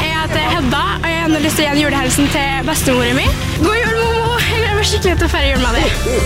er at Hedda, og jeg har lyst til å gi en julehilsen til bestemoren min. God jul, Momo! Jeg gleder meg skikkelig til å feire jul med deg.